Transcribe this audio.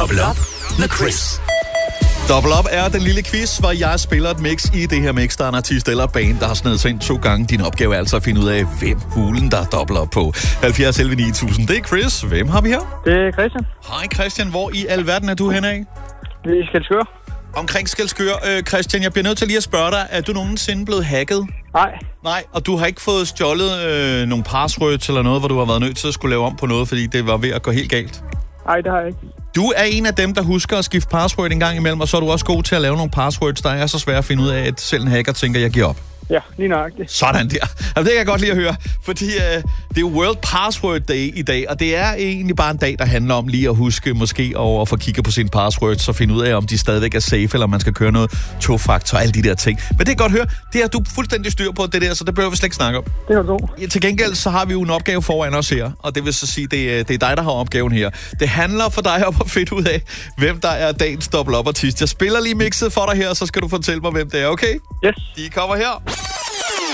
Double Up med Chris. Double Up er den lille quiz, hvor jeg spiller et mix i det her mix. Der er en artist eller band, der har snedet sig ind 2 gange. Din opgave er altså at finde ud af, hvem hulen der er double up på. 70 11 9000. Det er Chris. Hvem har vi her? Det er Christian. Hej Christian. Hvor i alverden er du henne af? Vi er i Skælskør. Omkring Skælskør. Christian, jeg bliver nødt til lige at spørge dig. Er du nogensinde blevet hacket? Nej, og du har ikke fået stjålet nogle passwords eller noget, hvor du har været nødt til at skulle lave om på noget, fordi det var ved at gå helt galt? Nej, det har jeg ikke. Du er en af dem, der husker at skifte password en gang imellem, og så er du også god til at lave nogle passwords, der er så svære at finde ud af, at selv en hacker tænker, jeg giver op. Ja, lige nøjagtigt. Sådan der. Altså, det kan jeg godt lide at høre, fordi det er jo World Password Day i dag, og det er egentlig bare en dag, der handler om lige at huske måske at få kigget på sine passwords og finde ud af, om de stadigvæk er safe, eller om man skal køre noget tofaktor og alle de der ting. Men det kan godt høre, det er du fuldstændig styr på, det der, så det behøver vi slet ikke snakke om. Det kan du. Ja, til gengæld så har vi jo en opgave foran os her, og det vil så sige, det er dig, der har opgaven her. Det handler for dig om at finde ud af, hvem der er dagens double up artist. Jeg spiller lige mixet for dig her, så skal du fortælle mig, hvem det er, okay? Yes. De kommer her.